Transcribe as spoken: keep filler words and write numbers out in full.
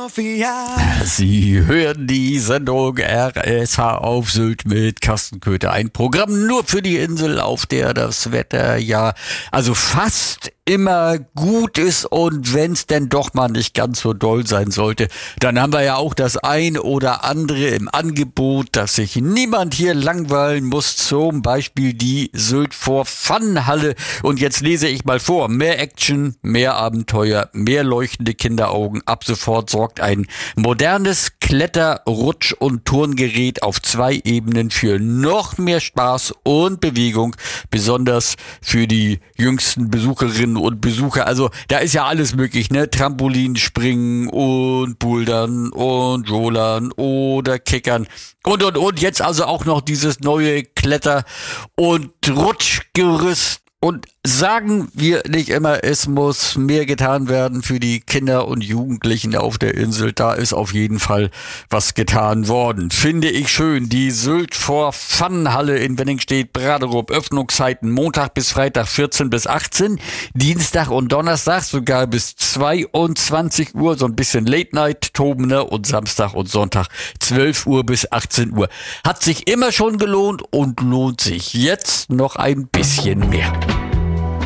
Mafia. Sie hören die Sendung R S H auf Sylt mit Carsten Köther. Ein Programm nur für die Insel, auf der das Wetter ja also fast immer gut ist, und wenn es denn doch mal nicht ganz so doll sein sollte, dann haben wir ja auch das ein oder andere im Angebot, dass sich niemand hier langweilen muss, zum Beispiel die Sylt for Fun Halle. Und jetzt lese ich mal vor: Mehr Action, mehr Abenteuer, mehr leuchtende Kinderaugen. Ab sofort sorgt ein modernes Kletter-, Rutsch- und Turngerät auf zwei Ebenen für noch mehr Spaß und Bewegung, besonders für die jüngsten Besucherinnen und Besucher. Also da ist ja alles möglich, ne? Trampolinspringen und Bouldern und Rollern oder Kickern und und und. Jetzt also auch noch dieses neue Kletter- und Rutschgerüst. Und sagen wir nicht immer, es muss mehr getan werden für die Kinder und Jugendlichen auf der Insel. Da ist auf jeden Fall was getan worden. Finde ich schön. Die Sylt for Fun Halle in Wenningstedt-Braderup. Öffnungszeiten Montag bis Freitag vierzehn bis achtzehn. Dienstag und Donnerstag sogar bis zweiundzwanzig Uhr. So ein bisschen Late Night toben, ne? Und Samstag und Sonntag zwölf Uhr bis achtzehn Uhr. Hat sich immer schon gelohnt und lohnt sich jetzt noch ein bisschen mehr.